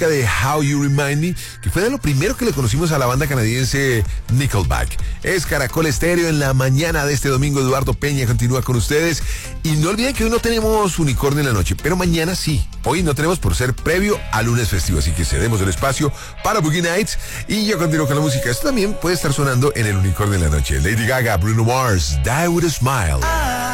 de How You Remind Me, que fue de lo primero que le conocimos a la banda canadiense Nickelback. Es Caracol Estéreo en la mañana de este domingo. Eduardo Peña continúa con ustedes. Y no olviden que hoy no tenemos Unicornio en la noche, pero mañana sí. Hoy no tenemos por ser previo al lunes festivo, así que cedemos el espacio para Boogie Nights. Y yo continúo con la música. Esto también puede estar sonando en el Unicornio en la noche. Lady Gaga, Bruno Mars, Die With A Smile.